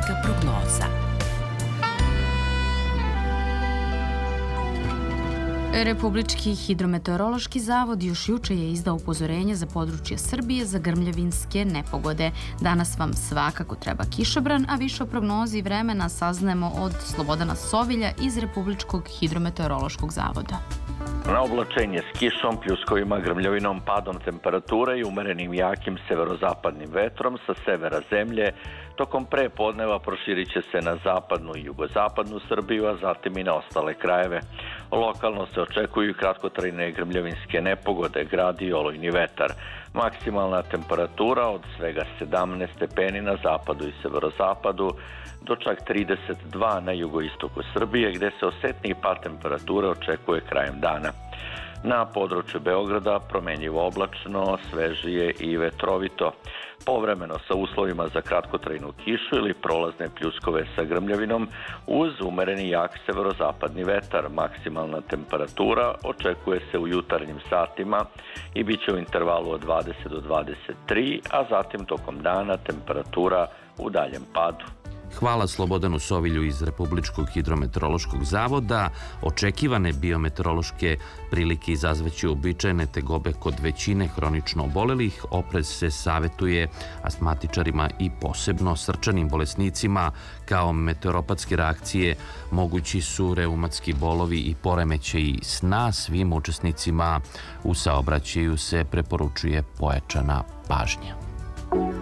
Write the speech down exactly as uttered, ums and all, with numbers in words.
vremenska prognoza. Republički hidrometeorološki zavod još juče je izdao upozorenje za područje Srbije za grmljavinske nepogode. Danas vam svakako treba kišobran, a više o prognozi vremena saznajemo od Slobodana Sovilja iz Republičkog hidrometeorološkog zavoda. Na oblačenje s kišom, pljuskovima, grmljavinom, padom temperature i umerenim jakim severozapadnim vetrom sa severa zemlje, tokom prepodneva proširit će se na zapadnu i jugozapadnu Srbiju, a zatim i na ostale krajeve. Lokalno se očekuju kratkotrajne grmljavinske nepogode, grad i olujni vetar. Maksimalna temperatura od svega sedamnaest stepeni na zapadu i severozapadu do čak trideset dva na jugoistoku Srbije, gde se osetniji pad temperature očekuje krajem dana. Na području Beograda promenljivo oblačno, svežije i vetrovito. Povremeno sa uslovima za kratkotrajnu kišu ili prolazne pljuskove sa grmljavinom uz umereni jak severozapadni vetar. Maksimalna temperatura očekuje se u jutarnjim satima i bit će u intervalu od dvadeset do dvadeset tri, a zatim tokom dana temperatura u daljem padu. Hvala Slobodanu Sovilju iz Republičkog hidrometeorološkog zavoda. Očekivane biometeorološke prilike izazvaće uobičajene tegobe kod većine hronično obolelih. Oprez se savetuje astmatičarima i posebno srčanim bolesnicima. Kao meteoropatske reakcije mogući su reumatski bolovi i poremećaji sna. Svim učesnicima u saobraćaju se preporučuje pojačana pažnja.